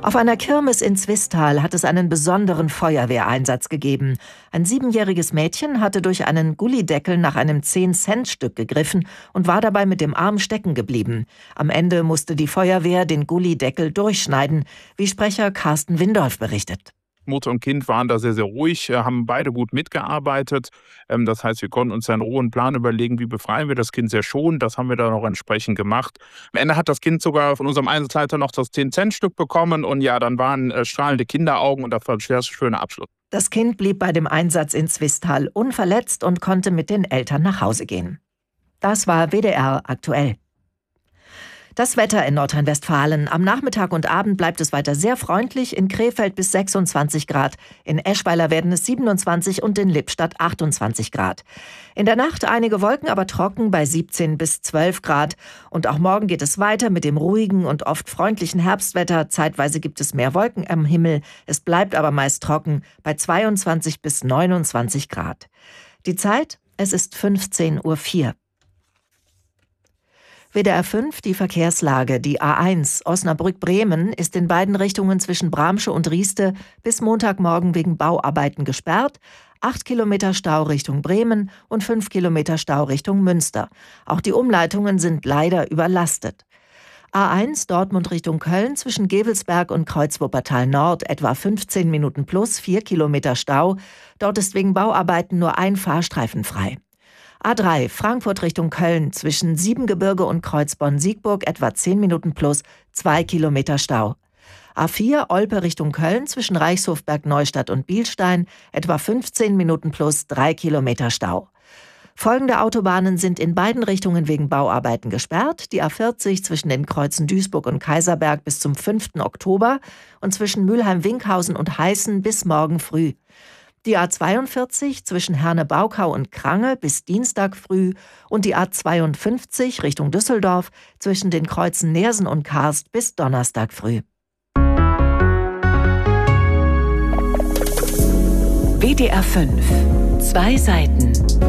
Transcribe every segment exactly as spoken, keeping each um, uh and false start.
Auf einer Kirmes in Zwistal hat es einen besonderen Feuerwehreinsatz gegeben. Ein siebenjähriges Mädchen hatte durch einen Gullideckel nach einem zehn-Cent-Stück gegriffen und war dabei mit dem Arm stecken geblieben. Am Ende musste die Feuerwehr den Gullideckel durchschneiden, wie Sprecher Carsten Windolf berichtet. Mutter und Kind waren da sehr, sehr ruhig, haben beide gut mitgearbeitet. Das heißt, wir konnten uns einen rohen Plan überlegen, wie befreien wir das Kind sehr schonend. Das haben wir dann auch entsprechend gemacht. Am Ende hat das Kind sogar von unserem Einsatzleiter noch das zehn-Cent-Stück bekommen. Und ja, dann waren strahlende Kinderaugen und das war ein sehr schöner Abschluss. Das Kind blieb bei dem Einsatz in Zwistal unverletzt und konnte mit den Eltern nach Hause gehen. Das war W D R aktuell. Das Wetter in Nordrhein-Westfalen. Am Nachmittag und Abend bleibt es weiter sehr freundlich, in Krefeld bis sechsundzwanzig Grad, in Eschweiler werden es siebenundzwanzig und in Lippstadt achtundzwanzig Grad. In der Nacht einige Wolken, aber trocken bei siebzehn bis zwölf Grad. Und auch morgen geht es weiter mit dem ruhigen und oft freundlichen Herbstwetter. Zeitweise gibt es mehr Wolken am Himmel, es bleibt aber meist trocken bei zweiundzwanzig bis neunundzwanzig Grad. Die Zeit, es ist fünfzehn Uhr vier. W D R fünf, die Verkehrslage. Die A eins Osnabrück-Bremen ist in beiden Richtungen zwischen Bramsche und Rieste bis Montagmorgen wegen Bauarbeiten gesperrt. Acht Kilometer Stau Richtung Bremen und fünf Kilometer Stau Richtung Münster. Auch die Umleitungen sind leider überlastet. A eins Dortmund Richtung Köln zwischen Gevelsberg und Kreuzwuppertal Nord etwa fünfzehn Minuten plus vier Kilometer Stau. Dort ist wegen Bauarbeiten nur ein Fahrstreifen frei. A drei Frankfurt Richtung Köln zwischen Siebengebirge und Kreuzbonn-Siegburg etwa zehn Minuten plus zwei Kilometer Stau. A vier Olpe Richtung Köln zwischen Reichshofberg-Neustadt und Bielstein etwa fünfzehn Minuten plus drei Kilometer Stau. Folgende Autobahnen sind in beiden Richtungen wegen Bauarbeiten gesperrt. Die A vierzig zwischen den Kreuzen Duisburg und Kaiserberg bis zum fünften Oktober und zwischen Mülheim-Winkhausen und Heißen bis morgen früh. Die A zweiundvierzig zwischen Herne-Baukau und Krange bis Dienstag früh und die A zweiundfünfzig Richtung Düsseldorf zwischen den Kreuzen Neersen und Karst bis Donnerstag früh. W D R fünf. Zwei Seiten.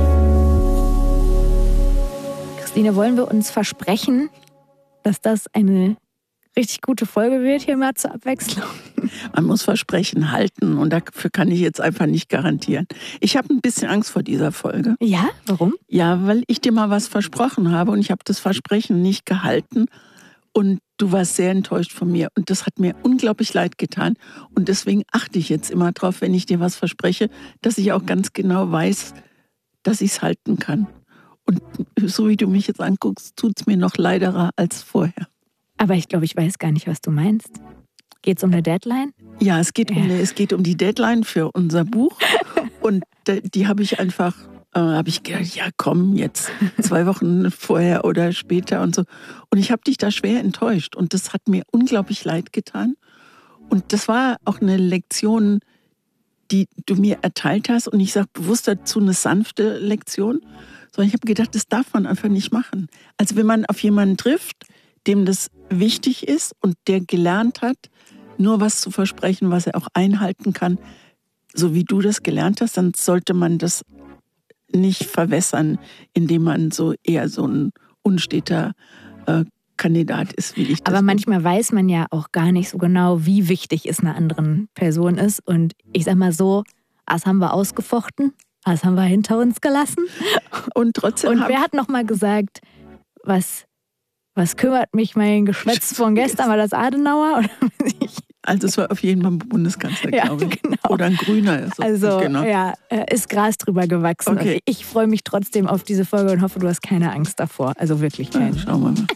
Christine, wollen wir uns versprechen, dass das eine richtig gute Folge wird hier mal zur Abwechslung? Man muss Versprechen halten und dafür kann ich jetzt einfach nicht garantieren. Ich habe ein bisschen Angst vor dieser Folge. Ja, warum? Ja, weil ich dir mal was versprochen habe und ich habe das Versprechen nicht gehalten und du warst sehr enttäuscht von mir und das hat mir unglaublich leid getan und deswegen achte ich jetzt immer drauf, wenn ich dir was verspreche, dass ich auch ganz genau weiß, dass ich es halten kann. Und so wie du mich jetzt anguckst, tut es mir noch leiderer als vorher. Aber ich glaube, ich weiß gar nicht, was du meinst. Geht es um eine Deadline? Ja, es geht, ja. Um, eine, es geht um die Deadline für unser Buch. Und die habe ich einfach, äh, habe ich gedacht, ja komm, jetzt zwei Wochen vorher oder später und so. Und ich habe dich da schwer enttäuscht. Und das hat mir unglaublich leid getan. Und das war auch eine Lektion, die du mir erteilt hast. Und ich sage bewusst dazu eine sanfte Lektion. Sondern ich habe gedacht, das darf man einfach nicht machen. Also wenn man auf jemanden trifft, dem das wichtig ist und der gelernt hat, nur was zu versprechen, was er auch einhalten kann, so wie du das gelernt hast, dann sollte man das nicht verwässern, indem man so eher so ein unsteter äh, Kandidat ist, wie ich das. Aber manchmal weiß man ja auch gar nicht so genau, wie wichtig es einer anderen Person ist. Und ich sag mal so, das haben wir ausgefochten, das haben wir hinter uns gelassen. Und trotzdem. Und wer hat noch mal gesagt, was Was kümmert mich mein Geschwätz von gestern? War das Adenauer? Oder also es war auf jeden Fall ein Bundeskanzler, ja, glaube ich. Genau. Oder ein Grüner. So also genau. ja, ist Gras drüber gewachsen. Okay. Ich freue mich trotzdem auf diese Folge und hoffe, du hast keine Angst davor. Also wirklich keine. Ja, schauen wir mal.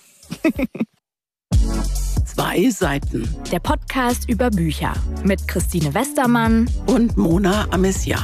Zwei Seiten. Der Podcast über Bücher mit Christine Westermann und Mona Amessian.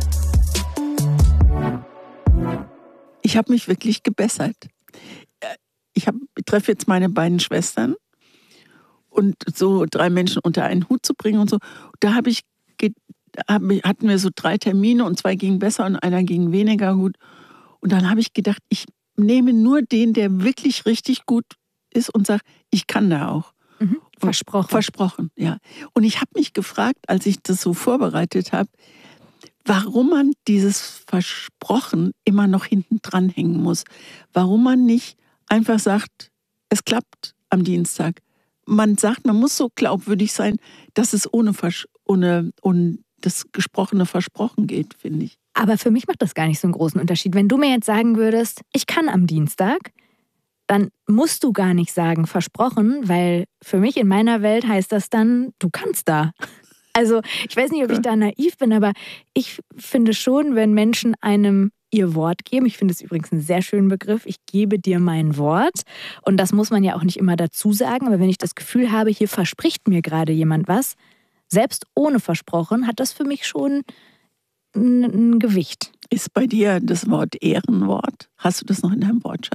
Ich habe mich wirklich gebessert. Ich, hab, ich treffe jetzt meine beiden Schwestern und so drei Menschen unter einen Hut zu bringen und so. Da hab ich, hab, hatten wir so drei Termine und zwei gingen besser und einer ging weniger gut. Und dann habe ich gedacht, ich nehme nur den, der wirklich richtig gut ist und sage, ich kann da auch. Mhm. Versprochen. Versprochen, ja. Und ich habe mich gefragt, als ich das so vorbereitet habe, warum man dieses Versprochen immer noch hinten dranhängen muss. Warum man nicht einfach sagt, es klappt am Dienstag, man sagt, man muss so glaubwürdig sein, dass es ohne, Vers- ohne, ohne das gesprochene Versprochen geht, finde ich. Aber für mich macht das gar nicht so einen großen Unterschied. Wenn du mir jetzt sagen würdest, ich kann am Dienstag, dann musst du gar nicht sagen, versprochen, weil für mich in meiner Welt heißt das dann, du kannst da. Also ich weiß nicht, ob ich da naiv bin, aber ich finde schon, wenn Menschen einem ihr Wort geben, ich finde es übrigens einen sehr schönen Begriff, ich gebe dir mein Wort und das muss man ja auch nicht immer dazu sagen, aber wenn ich das Gefühl habe, hier verspricht mir gerade jemand was, selbst ohne versprochen, hat das für mich schon ein, ein Gewicht. Ist bei dir das Wort Ehrenwort? Hast du das noch in deinem Wortschatz?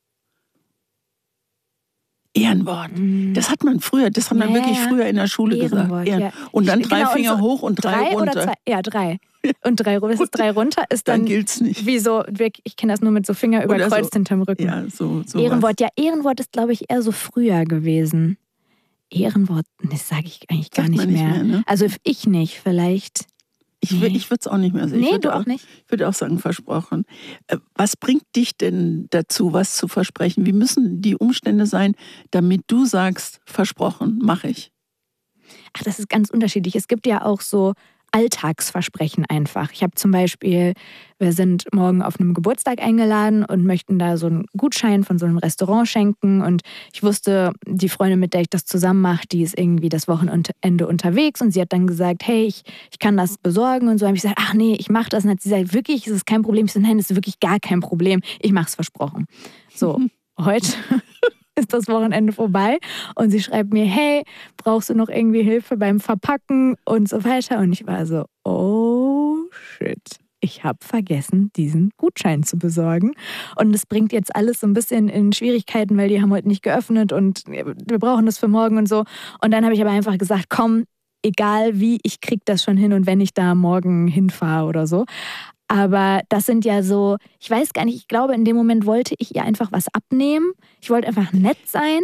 Ehrenwort. Das hat man früher, das hat man Ja, wirklich ja. früher in der Schule Ehrenwort, gesagt. Ehren. ja. Und dann Ich- drei genau, und Finger so hoch und drei, Drei runter. oder zwei? Ja, drei. Und drei, das ist drei runter ist Dann dann, gilt's nicht. wie so, ich kenne das nur mit so Finger Oder überkreuzt so. hinterm Rücken. Ja, so, so Ehrenwort, ja, Ehrenwort ist, glaube ich, eher so früher gewesen. Ehrenwort, das sage ich eigentlich gar Sagt nicht man nicht mehr. mehr, ne? Also ich nicht, vielleicht. Ich, Nee. wür- ich würde es auch nicht mehr sagen. Nee, ich würde du auch nicht? Ich würde auch sagen, versprochen. Äh, Was bringt dich denn dazu, was zu versprechen? Wie müssen die Umstände sein, damit du sagst, versprochen, mache ich? Ach, das ist ganz unterschiedlich. Es gibt ja auch so Alltagsversprechen einfach. Ich habe zum Beispiel, wir sind morgen auf einem Geburtstag eingeladen und möchten da so einen Gutschein von so einem Restaurant schenken. Und ich wusste, die Freundin, mit der ich das zusammen mache, die ist irgendwie das Wochenende unterwegs. Und sie hat dann gesagt, hey, ich, ich kann das besorgen. Und so habe ich gesagt, ach nee, ich mache das. Und dann hat sie gesagt, wirklich, ist es kein Problem? Ich so, nein, das ist wirklich gar kein Problem. Ich mache es versprochen. So, heute ist das Wochenende vorbei und sie schreibt mir, hey, brauchst du noch irgendwie Hilfe beim Verpacken und so weiter. Und ich war so, oh shit, ich habe vergessen, diesen Gutschein zu besorgen. Und es bringt jetzt alles so ein bisschen in Schwierigkeiten, weil die haben heute nicht geöffnet und wir brauchen das für morgen und so. Und dann habe ich aber einfach gesagt, komm, egal wie, ich krieg das schon hin und wenn ich da morgen hinfahre oder so. Aber das sind ja so, ich weiß gar nicht, ich glaube, in dem Moment wollte ich ihr einfach was abnehmen. Ich wollte einfach nett sein.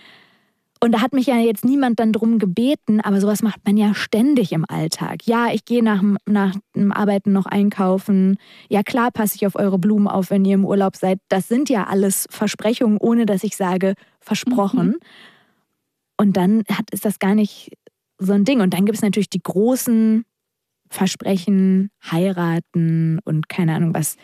Und da hat mich ja jetzt niemand dann drum gebeten, aber sowas macht man ja ständig im Alltag. Ja, ich gehe nach, nach dem Arbeiten noch einkaufen. Ja, klar passe ich auf eure Blumen auf, wenn ihr im Urlaub seid. Das sind ja alles Versprechungen, ohne dass ich sage, versprochen. Mhm. Und dann hat, ist das gar nicht so ein Ding. Und dann gibt es natürlich die großen Versprechen, heiraten und keine Ahnung, was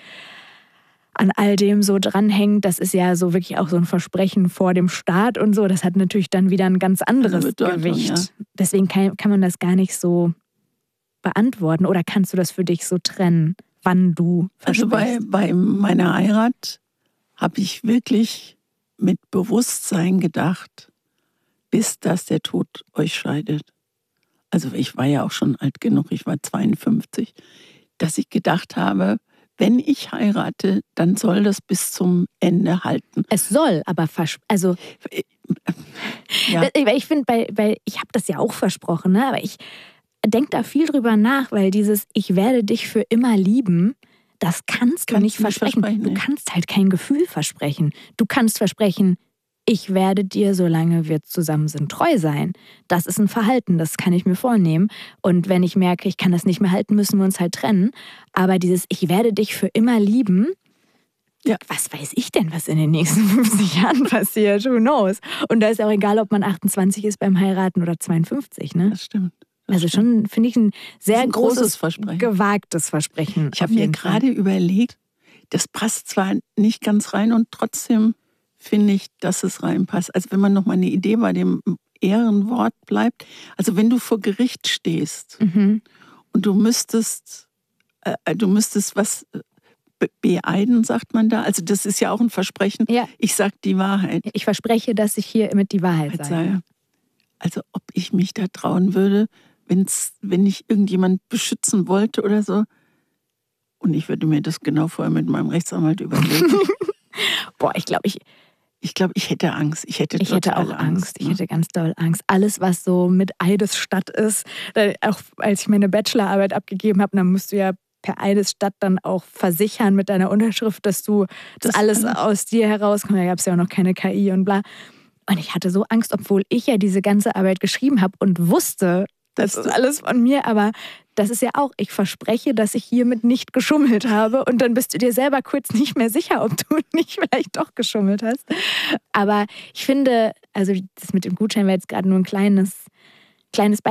an all dem so dranhängt. Das ist ja so wirklich auch so ein Versprechen vor dem Staat und so. Das hat natürlich dann wieder ein ganz anderes Bedeutung, Gewicht. ja. Deswegen kann, kann man das gar nicht so beantworten. Oder kannst du das für dich so trennen, wann du Also bei, versprichst? bei meiner Heirat habe ich wirklich mit Bewusstsein gedacht, bis dass der Tod euch scheidet. Also ich war ja auch schon alt genug, ich war zweiundfünfzig, dass ich gedacht habe, wenn ich heirate, dann soll das bis zum Ende halten. Es soll, aber vers- also Ja. ich finde, bei, bei, ich habe das ja auch versprochen, ne? Aber ich denke da viel drüber nach, weil dieses Ich werde dich für immer lieben, das kannst du Kannst nicht du nicht versprechen. versprechen, Du nee. kannst halt kein Gefühl versprechen. Du kannst versprechen, ich werde dir, solange wir zusammen sind, treu sein. Das ist ein Verhalten, das kann ich mir vornehmen. Und wenn ich merke, ich kann das nicht mehr halten, müssen wir uns halt trennen. Aber dieses Ich werde dich für immer lieben, Ja. was weiß ich denn, was in den nächsten fünfzig Jahren passiert? Who knows? Und da ist auch egal, ob man achtundzwanzig ist beim Heiraten oder zweiundfünfzig. Ne? Das stimmt. Das Also stimmt. schon, finde ich, ein sehr Das ist ein großes, großes Versprechen. gewagtes Versprechen. Ich habe auf mir jeden Fall. gerade überlegt, das passt zwar nicht ganz rein und trotzdem finde ich, dass es reinpasst. Also wenn man noch mal eine Idee bei dem Ehrenwort bleibt. Also wenn du vor Gericht stehst Mhm. und du müsstest, äh, du müsstest was be- beeiden, sagt man da. Also das ist ja auch ein Versprechen. Ja. Ich sage die Wahrheit. Ich verspreche, dass ich hier mit die Wahrheit sage. Sage. Also ob ich mich da trauen würde, wenn's, wenn ich irgendjemand beschützen wollte oder so. Und ich würde mir das genau vorher mit meinem Rechtsanwalt überlegen. Boah, ich glaube, ich, Ich glaube, ich hätte Angst. Ich hätte, ich hätte auch total Angst. Ich ne? hätte ganz doll Angst. Alles, was so mit Eidesstadt ist, äh, auch als ich meine Bachelorarbeit abgegeben habe, dann musst du ja per Eidesstadt dann auch versichern mit deiner Unterschrift, dass du das, Das alles alles. aus dir herauskommt. Da gab es ja auch noch keine K I und bla. Und ich hatte so Angst, obwohl ich ja diese ganze Arbeit geschrieben habe und wusste, das Das ist alles von mir, aber das ist ja auch, ich verspreche, dass ich hiermit nicht geschummelt habe und dann bist du dir selber kurz nicht mehr sicher, ob du nicht vielleicht doch geschummelt hast. Aber ich finde, also das mit dem Gutschein war jetzt gerade nur ein kleines, kleines Beispiel.